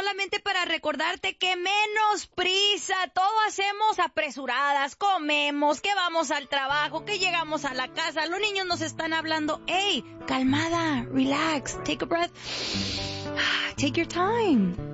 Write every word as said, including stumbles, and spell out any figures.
solamente para recordarte que menos prisa, todo hacemos apresuradas, comemos, que vamos al trabajo, que llegamos a la casa, los niños nos están hablando. Hey, calmada, relax, take a breath, take your time.